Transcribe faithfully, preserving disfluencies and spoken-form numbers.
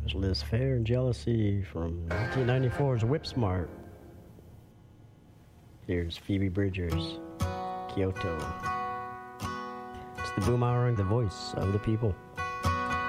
Liz Fair and Jealousy from nineteen ninety-four's Whip Smart. Here's Phoebe Bridgers, Kyoto. It's the Boom Hour, the voice of the people.